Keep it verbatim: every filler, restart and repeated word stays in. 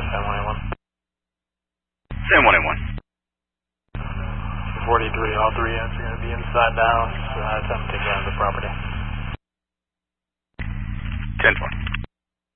ten one one. ten one one. forty-three, all three units are going to be inside the house. Uh, attempt to take down the property. ten four.